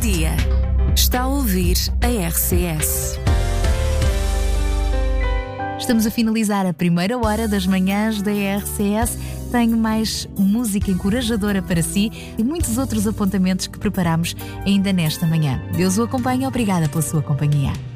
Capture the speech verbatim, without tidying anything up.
dia. Está a ouvir a R C S. Estamos a finalizar a primeira hora das manhãs da R C S. Tenho mais música encorajadora para si e muitos outros apontamentos que preparamos ainda nesta manhã. Deus o acompanhe. Obrigada pela sua companhia.